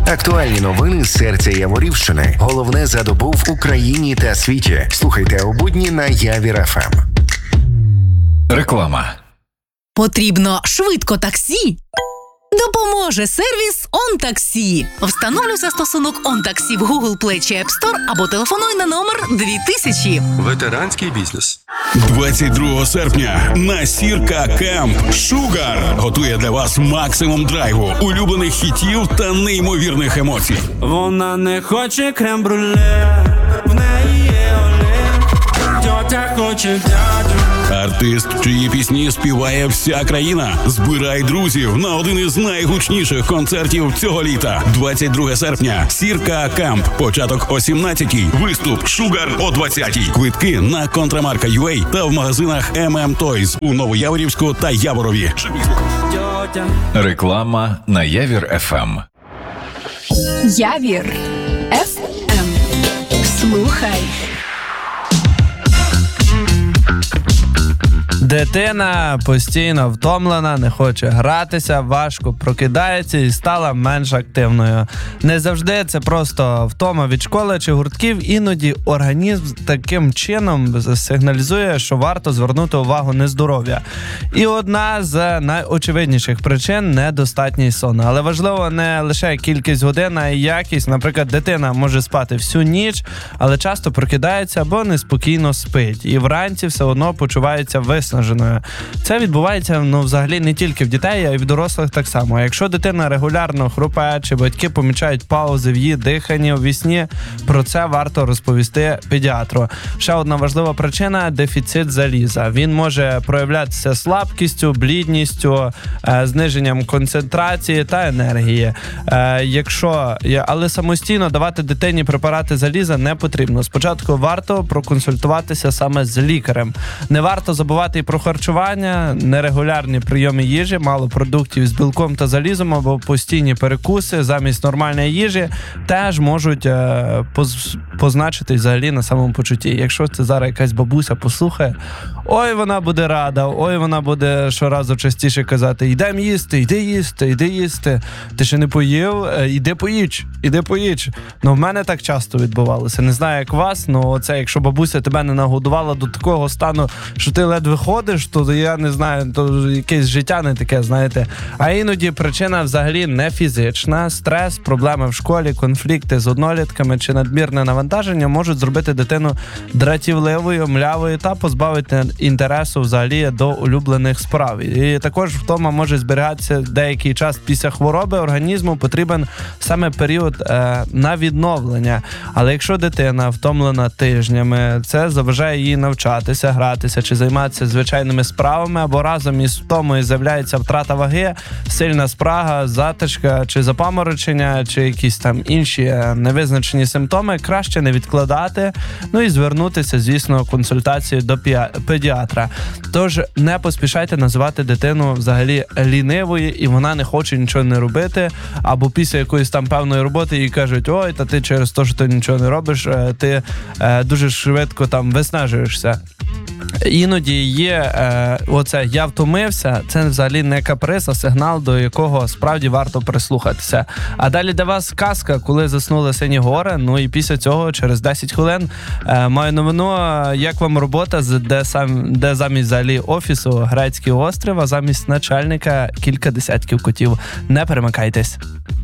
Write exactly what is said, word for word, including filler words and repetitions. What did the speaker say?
Актуальні новини з серця Яворівщини. Головне за добу в Україні та світі. Слухайте у будні на Явір еф ем. Реклама. Потрібно швидко таксі? Допоможе сервіс OnTaxi. Встановлюй застосунок OnTaxi в Google Play чи App Store або телефонуй на номер дві тисячі. Ветеранський бізнес. двадцять другого серпня на Сірка Камп Шугар готує для вас максимум драйву, улюблених хітів та неймовірних емоцій. Вона не хоче крем-брюле, в неї є оле, тьотя хоче дядю. Артист, чиї пісні співає вся країна. Збирай друзів на один із найгучніших концертів цього літа. двадцять другого серпня. Сірка Камп. Початок о сімнадцятій. Виступ Шугар о двадцятій. Квитки на Контрамарка точка ю а та в магазинах ем ем Toys у Новояворівську та Яворові. Реклама на Явір еф ем. Явір еф ем. Слухай. Дитина постійно втомлена, не хоче гратися, важко прокидається і стала менш активною. Не завжди це просто втома від школи чи гуртків, іноді організм таким чином сигналізує, що варто звернути увагу на здоров'я. І одна з найочевидніших причин – недостатній сон. Але важливо не лише кількість годин, а й якість. Наприклад, дитина може спати всю ніч, але часто прокидається або неспокійно спить. І вранці все одно почувається виснаженою. Це відбувається, ну, взагалі не тільки в дітей, а й в дорослих так само. Якщо дитина регулярно хрупає, чи батьки помічають паузи в її диханні, у вісні, про це варто розповісти педіатру. Ще одна важлива причина – дефіцит заліза. Він може проявлятися слабкістю, блідністю, е, зниженням концентрації та енергії. Е, якщо, але самостійно давати дитині препарати заліза не потрібно. Спочатку варто проконсультуватися саме з лікарем. Не варто забувати і про харчування, нерегулярні прийоми їжі, мало продуктів з білком та залізом або постійні перекуси замість нормальної їжі теж можуть е, поз, позначити взагалі на самопочутті. Якщо це зараз якась бабуся послухає, ой, вона буде рада, ой, вона буде щоразу частіше казати: йдем їсти, йди їсти, йди їсти. Ти ще не поїв? Іди поїч, іди поїч. Ну, в мене так часто відбувалося. Не знаю, як вас, але це, якщо бабуся тебе не нагодувала до такого стану, що ти ледве ходиш, то я не знаю, то якесь життя не таке, знаєте. А іноді причина взагалі не фізична. Стрес, проблеми в школі, конфлікти з однолітками чи надмірне навантаження можуть зробити дитину дратівливою, млявою та позбавити інтересу взагалі до улюблених справ. І також втома може зберігатися деякий час після хвороби. Організму потрібен саме період е, на відновлення. Але якщо дитина втомлена тижнями, це заважає їй навчатися, гратися чи займатися звичайними справами, або разом із втомою з'являється втрата ваги, сильна спрага, затишка чи запаморочення, чи якісь там інші невизначені симптоми, краще не відкладати, ну і звернутися, звісно, консультацію до педіатра. Тож не поспішайте називати дитину взагалі лінивою, і вона не хоче нічого не робити, або після якоїсь там певної роботи їй кажуть: ой, та ти через те, що ти нічого не робиш, ти е, дуже швидко там виснажуєшся. Іноді є е, оце «я втомився», це взагалі не каприз, а сигнал, до якого справді варто прислухатися. А далі для вас казка «Коли заснули сині гори». Ну і після цього, через десять хвилин, е, маю новину, як вам робота, де, сам, де замість взагалі офісу грецький острів, а замість начальника кілька десятків котів. Не перемикайтесь.